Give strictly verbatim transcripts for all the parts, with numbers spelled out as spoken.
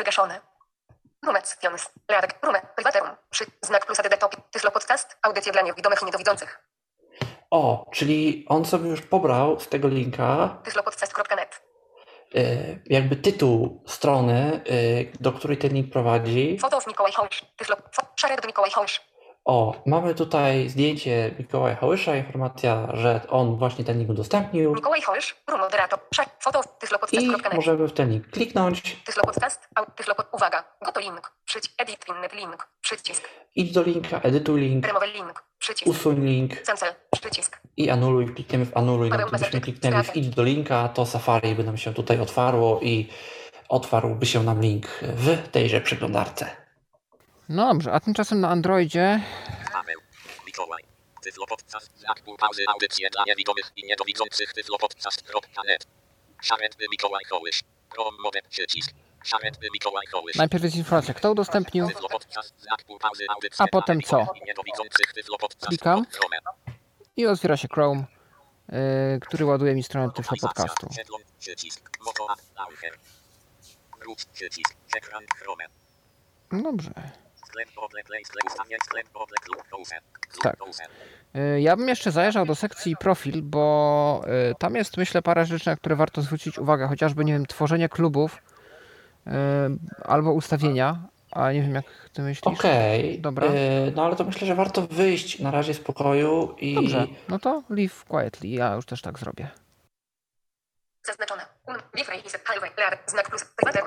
wygaszone. Rumections, Learek, Rume, Privaterum, przy, znak plus add top, Tyflo Podcast, audycje dla niewidomych i niedowidzących. O, czyli on sobie już pobrał z tego linka tyflopodcast kropka net. y, jakby tytuł strony, y, do której ten link prowadzi. Foto w Mikołaj Hołysz, Tyflo, fo, szereg Mikołaj Hołysz. O, mamy tutaj zdjęcie Mikołaja Hołysza, informacja, że on właśnie ten link udostępnił. Mikołaj Hołysz, Rum moderator, szar, foto, tyflopodcast kropka net. I możemy w ten link kliknąć. Tyflopodcast, au, tyflopod, uwaga, goto link, przycisk, edit, innet link, przycisk. Idź do linka, edytuj link, Remove link, przycisk. usuń link Cancel, przycisk. i anuluj. Klikniemy w anuluj. No, gdybyśmy kliknęli w idź do linka, to Safari by nam się tutaj otwarło i otwarłby się nam link w tejże przeglądarce. No dobrze, a tymczasem na Androidzie... Mikołaj. Tyflopodcast. Znak pół pauzy. Audycje dla niewidomych i niedowidzących. Tyflopodcast kropka net. Szarętny Mikołaj Hołysz. Prom modem przycisk. Szarętny Mikołaj Hołysz. Najpierw jest informacja, kto udostępnił, Tyflopodcast. Znak pół pauzy. Audycje a potem dla co? niewidomych i niedowidzących. Tyflopodcast. Klikam. Chrome. I otwiera się Chrome, yy, który ładuje mi stronę Tyflo Podcastu. Przegląd. Przycisk. Moto app. Launcher. Wróć. Przycisk. Ekran Chrome. Dobrze. Sklep Google Play. Sklep ustawień. Sklep Google Klub Browser. Tak. Yy, Ja bym jeszcze zajrzał do sekcji profil, bo yy, tam jest, myślę, parę rzeczy, na które warto zwrócić uwagę. Chociażby, nie wiem, tworzenie klubów yy, albo ustawienia. A nie wiem, jak ty myślisz. Okej, Dobra. y, no ale to myślę, że warto wyjść na razie z pokoju i... Dobrze, no to leave quietly. Ja już też tak zrobię. Zaznaczone. Un, Bifrey is a highway, Learek, znak plus, Privaterum,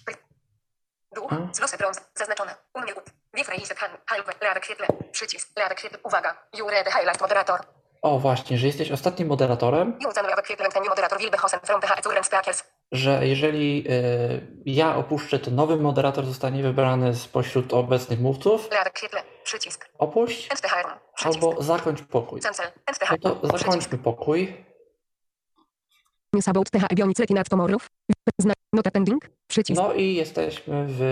Duch, Hmm? z losy brąz, zaznaczone. Umie ut. Bifrey is a highway, Learek świetle, przycisk, Learek świetle, uwaga. You read the highlight moderator. O właśnie, że jesteś ostatnim moderatorem, You zanujawek świetle, ten moderator Wilbehosen from the H. Speakers. że jeżeli y, ja opuszczę, to nowy moderator zostanie wybrany spośród obecnych mówców. Learek świetle, przycisk. Opuść End the hirum, przycisk. albo zakończ pokój. Cancel, end the No hirum, to zakończmy pokój. News about the Bionic Retina tomorrow. Znak, not attending, przycisk. No i jesteśmy w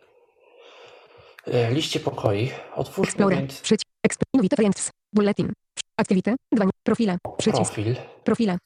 y, liście pokoi. Otwórzmy Explorer, więc przycisk. Invite friends, bulletin. Activity, dwa, profile, przycisk. profil. Profile.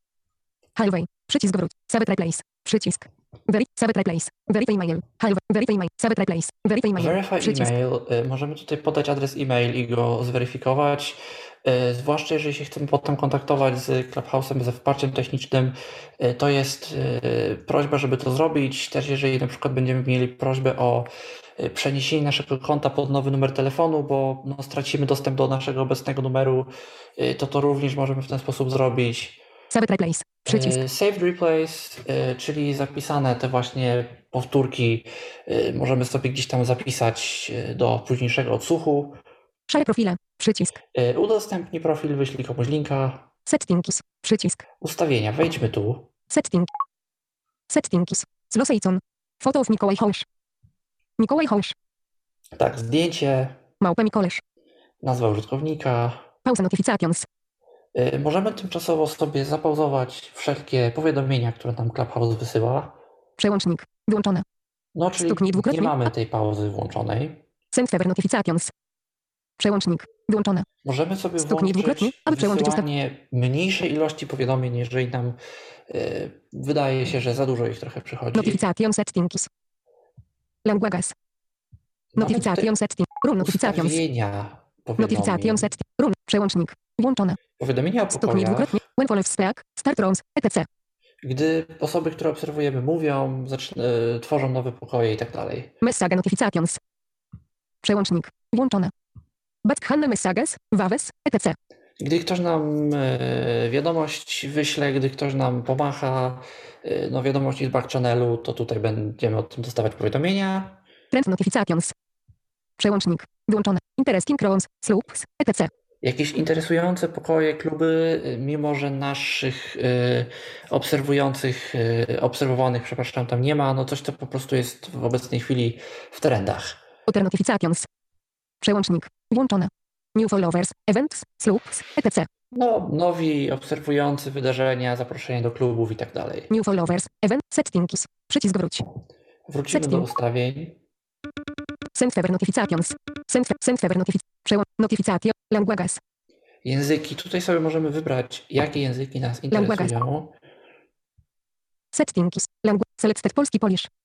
Highway. Przycisk wróć. Save replace. Przycisk. Veri- save replace. Verify email. Highway. Verify email. Save replace. Verify email. Verify Przycisk. email. Y, Możemy tutaj podać adres e-mail i go zweryfikować. Y, Zwłaszcza jeżeli się chcemy potem kontaktować z Clubhouse'em, ze wsparciem technicznym, y, to jest y, prośba, żeby to zrobić. Też jeżeli na przykład będziemy mieli prośbę o y, przeniesienie naszego konta pod nowy numer telefonu, bo no, stracimy dostęp do naszego obecnego numeru, y, to to również możemy w ten sposób zrobić. Save replace. Przycisk. Y, Saved replace, y, czyli zapisane te właśnie powtórki, y, możemy sobie gdzieś tam zapisać y, do późniejszego odsłuchu. Share profile. Przycisk. Y, Udostępnij profil, wyślij komuś linka. Settings. Przycisk. Ustawienia, wejdźmy tu. Setting. Settings. Zlosejcon. Foto of Mikołaj Hołysz. Mikołaj Hołysz. Tak, zdjęcie, Małpę Mikołysz. nazwa użytkownika. Pauza notifications. Y, Możemy tymczasowo sobie zapauzować wszelkie powiadomienia, które nam Clubhouse wysyła. Przełącznik. Wyłączone. No, czyli Stuknij dwukrotnie. nie mamy tej pauzy włączonej. Send favor notifications. Przełącznik. Wyłączone. Możemy sobie Stuknij dwukrotnie, włączyć aby przełączyć ustaw- wysyłanie mniejszej ilości powiadomień, jeżeli nam y, wydaje się, że za dużo ich trochę przychodzi. Notification settings. Languages. Mamy Notification setting. Room tutaj notifications. ustawienia Notification powiadomień. setting. Room. Przełącznik. Włączone. Powiadomienia o Stuknij pokojach, dwukrotnie. When follows speak. Start rooms. et cetera. gdy osoby, które obserwujemy, mówią, zacz- y, tworzą nowe pokoje i tak dalej. Message notifications. Przełącznik. Włączone. Backhanne messages. Waves. et cetera. Gdy ktoś nam y, wiadomość wyśle, gdy ktoś nam pomacha, y, no wiadomości z back channelu, to tutaj będziemy o tym dostawać powiadomienia. Trend notifications. Przełącznik. Wyłączone. Interesting rooms. Slopes. et cetera. Jakieś interesujące pokoje, kluby, y, mimo że naszych y, obserwujących, y, obserwowanych, przepraszam, tam nie ma, no coś, co po prostu jest w obecnej chwili w trendach. Other notifications. Przełącznik. Włączone. New followers. Events. Slopes. et cetera. No, nowi obserwujący wydarzenia, zaproszenie do klubów i tak dalej. New followers. Event. Settings. Przycisk wróć. Wrócimy do Setting. ustawień. Send favor notifications. Send, fa- send favor notific. Przełącz. Notificatio. Languages. Języki. Tutaj sobie możemy wybrać, jakie języki nas interesują. Settings. Language. Selected Polski Polish.